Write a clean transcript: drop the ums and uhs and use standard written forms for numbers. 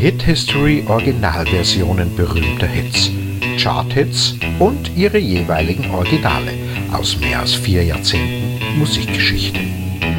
Hit History Originalversionen berühmter Hits, Charthits und ihre jeweiligen Originale aus mehr als 4 Jahrzehnten Musikgeschichte.